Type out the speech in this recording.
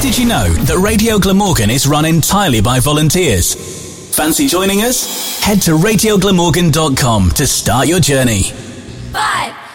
Did you know that Radio Glamorgan is run entirely by volunteers? Fancy joining us? Head to radioglamorgan.com to start your journey. 5,